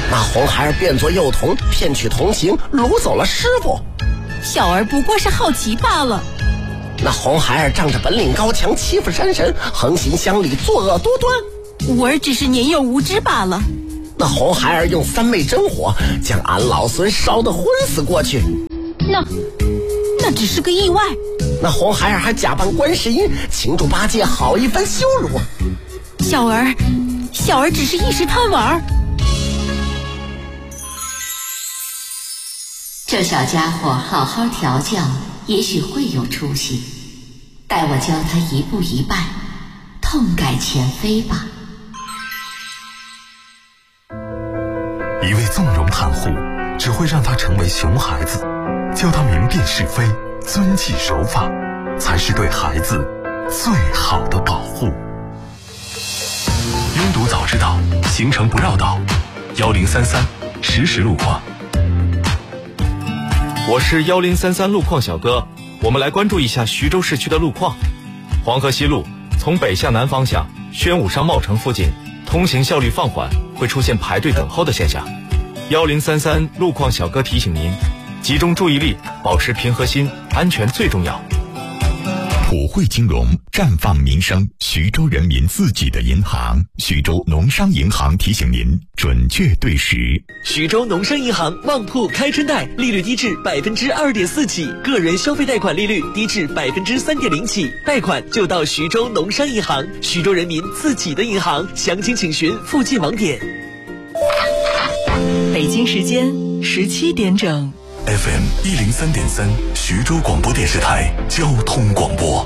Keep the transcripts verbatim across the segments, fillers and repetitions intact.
那红孩儿变作幼童，骗取同行，掳走了师傅。 小儿不过是好奇罢了。 那红孩儿仗着本领高强，欺负山神，横行乡里，作恶多端。 吾儿只是年幼无知罢了。 那红孩儿用三昧真火将俺老孙烧得昏死过去。 那那只是个意外。 那红孩儿还假扮观世音，请助八戒好一番羞辱。 小儿小儿只是一时贪玩。 这小家伙好好调教，也许会有出息。待我教他一步一拜，痛改前非吧。 一味纵容袒护，只会让他成为熊孩子。教他明辨是非，遵纪守法，才是对孩子最好的保护。拥堵早知道，行程不绕道。幺零三三实时路况。 我是幺零三三路况小哥，我们来关注一下徐州市区的路况。黄河西路从北向南方向，宣武商贸城附近，通行效率放缓，会出现排队等候的现象。幺零三三路况小哥提醒您，集中注意力，保持平和心，安全最重要。 普惠金融，绽放民生，徐州人民自己的银行。徐州农商银行提醒您准确对时。 徐州农商银行旺铺开春贷，利率低至百分之二点四起，个人消费贷款利率低至百分之三点零起，贷款就到徐州农商银行，徐州人民自己的银行。详情请询附近网点。 北京时间十七点整。 F M 一零三点三，徐州广播电视台交通广播。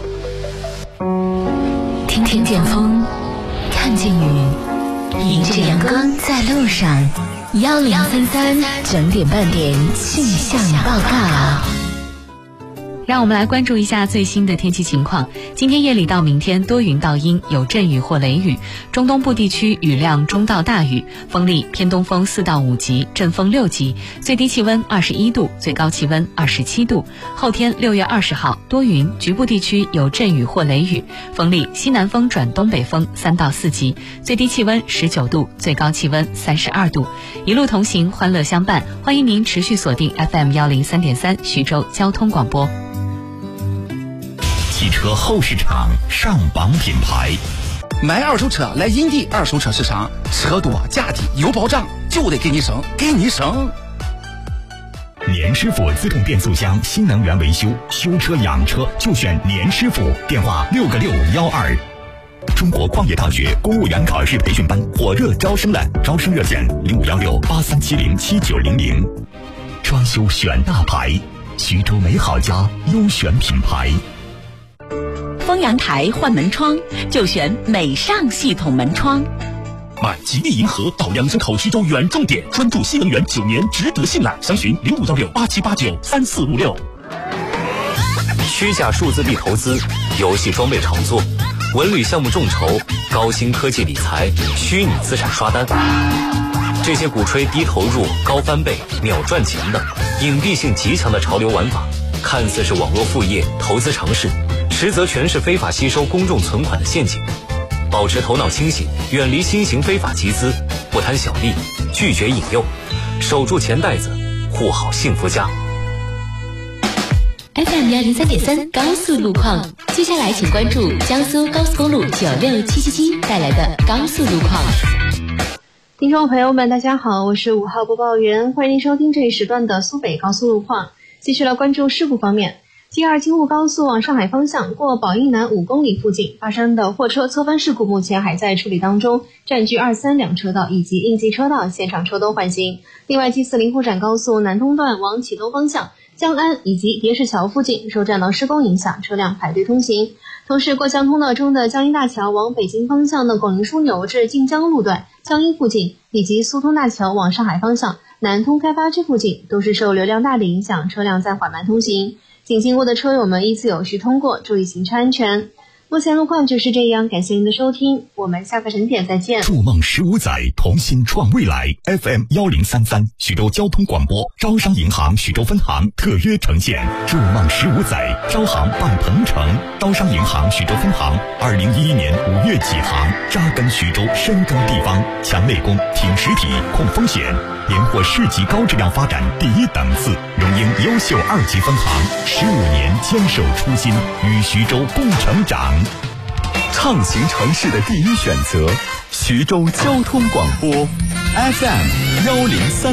听听见风，看见雨，迎着阳光在路上。幺零三三整点半点气象报告。 让我们来关注一下最新的天气情况。今天夜里到明天多云到阴，有阵雨或雷雨，中东部地区雨量中到大雨，风力偏东风四到五级，阵风六级，最低气温二十一度，最高气温二十七度。后天六月二十号多云，局部地区有阵雨或雷雨，风力西南风转东北风三到四级，最低气温十九度，最高气温三十二度。一路同行，欢乐相伴，欢迎您持续锁定 F M 幺零三点三徐州交通广播。 汽车后市场上榜品牌， 买二手车来银地二手车市场，车多价低有保障，就得给你省，给你省。 年师傅自动变速箱新能源维修，修车养车就选年师傅，电话六个六幺二。中国矿业大学公务员考试培训班火热招生了，招生热线零五幺六八三七零七九零零。装修选大牌，徐州美好家优选品牌。 丰阳台换门窗就选美尚系统门窗。 买吉利银河到两江口徐州远重点，专注新能源九年，值得信赖。详询零五幺六八七八九三四五六。 虚假数字币投资、游戏装备炒作、文旅项目众筹、高新科技理财、虚拟资产刷单，这些鼓吹低投入、高翻倍、秒赚钱的隐蔽性极强的潮流玩法，看似是网络副业、投资尝试，实则全是非法吸收公众存款的陷阱。保持头脑清醒，远离新型非法集资，不贪小利，拒绝引诱，守住钱袋子，护好幸福家。 F M 幺零三点三高速路况，接下来请关注江苏高速公路九六七七七带来的高速路况。 听众朋友们，大家好，我是五号播报员，欢迎您收听这一时段的苏北高速路况。继续来关注事故方面。T 二京沪高速往上海方向过宝应南五公里附近发生的货车侧翻事故，目前还在处理当中，占据二三两车道以及应急车道，现场车多缓行。另外 T 四灵湖展高速南通段往启东方向江安以及叠石桥附近受占道施工影响，车辆排队通行。同时过江通道中的江阴大桥往北京方向的广宁枢纽至晋江路段江阴附近，以及苏通大桥往上海方向南通开发区附近都是受流量大的影响，车辆在缓慢通行，请经过的车友们依次有序通过，注意行车安全。 目前路况就是这样，感谢您的收听，我们下个晨点再见。 筑梦十五载，同心创未来。F M 幺零三三，徐州交通广播，招商银行徐州分行特约呈现。筑梦十五载，招行伴鹏程。招商银行徐州分行，二零一一年五月起航，扎根徐州，深耕地方，强内功，挺实体，控风险，连获市级高质量发展第一档次，荣膺优秀二级分行，十五年坚守初心，与徐州共成长。 畅行城市的第一选择，徐州交通广播 F M 幺零三。